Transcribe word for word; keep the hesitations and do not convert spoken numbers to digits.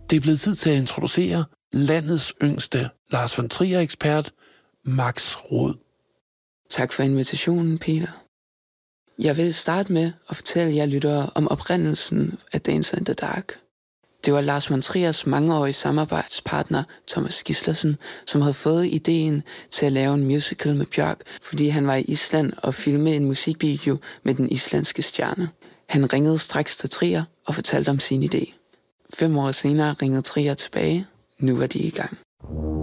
Det er blevet tid til at introducere landets yngste Lars von Trier-ekspert, Max Roed. Tak for invitationen, Peter. Jeg vil starte med at fortælle jer lyttere om oprindelsen af Dance in the Dark. Det var Lars von Triers mangeårige samarbejdspartner, Thomas Gislersen, som havde fået ideen til at lave en musical med Björk, fordi han var i Island og filmede en musikvideo med den islandske stjerne. Han ringede straks til Trier og fortalte om sin idé. Fem år senere ringede Trier tilbage. Nu var de i gang.